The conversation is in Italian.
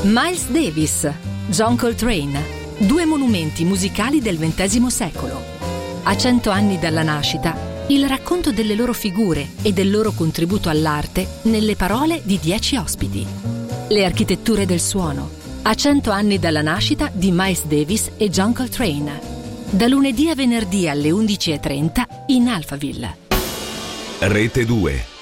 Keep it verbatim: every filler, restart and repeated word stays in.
Miles Davis, John Coltrane, due monumenti musicali del ventesimo secolo. A cento anni dalla nascita, il racconto delle loro figure e del loro contributo all'arte nelle parole di dieci ospiti. Le architetture del suono. A cento anni dalla nascita di Miles Davis e John Coltrane. Da lunedì a venerdì alle undici e trenta in Alphaville. Rete due.